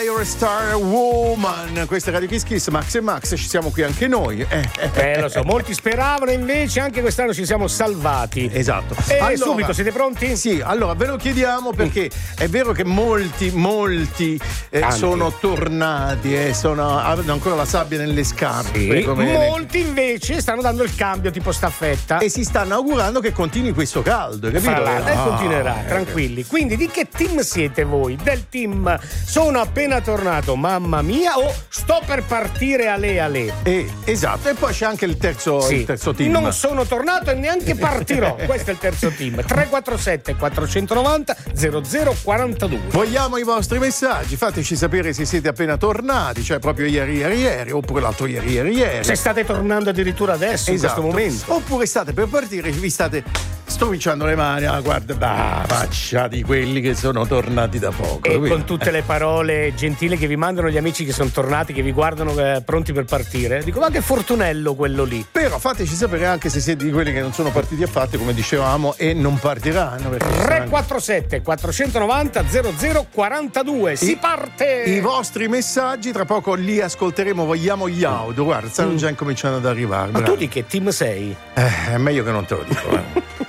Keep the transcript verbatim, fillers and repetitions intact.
Star Woman, questa è Radio Kiss Kiss, Max e Max, ci siamo qui anche noi. Eh, eh lo so, molti speravano, invece anche quest'anno ci siamo salvati. Esatto. E allora, subito, siete pronti? Sì, allora ve lo chiediamo perché è vero che molti, molti eh, sono tornati, eh, sono, hanno ancora la sabbia nelle scarpe. Sì. Come Molti invece stanno dando il cambio tipo staffetta. E si stanno augurando che continui questo caldo, capito? Fra l'altro, ah, e continuerà, eh, tranquilli. Quindi di che team siete voi? Del team sono appena tornato, mamma mia, o sto per partire ale ale? Eh, esatto, e poi c'è anche il terzo, sì. il terzo team. Non sono tornato e neanche partirò. Questo è il terzo team. tre quattro sette quattrocentonovanta zero zero quarantadue. Vogliamo i vostri messaggi, fateci sapere se siete appena tornati, cioè proprio ieri, ieri, ieri, oppure l'altro ieri, ieri, ieri. Se state tornando addirittura adesso, esatto, in questo momento. Oppure state per partire, vi state strovicciando le mani, ah, guarda, bah, faccia di quelli che sono tornati da poco. E quindi, con tutte le parole gentili che vi mandano gli amici che sono tornati, che vi guardano eh, pronti per partire. Dico, ma che fortunello quello lì. Però fateci sapere anche se siete di quelli che non sono partiti affatto, come dicevamo, e non partiranno. tre quattro sette quattrocentonovanta zero zero quarantadue. Si I, parte! I vostri messaggi, tra poco li ascolteremo, vogliamo gli audio. Guarda, stanno mm. già incominciando ad arrivare. Ma bravo. tu di che team sei? Eh, è meglio che non te lo dico. Eh.